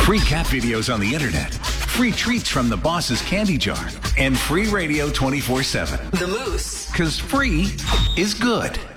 Free cat videos on the internet, free treats from the boss's candy jar, and free radio 24/7. The Moose. Because free is good.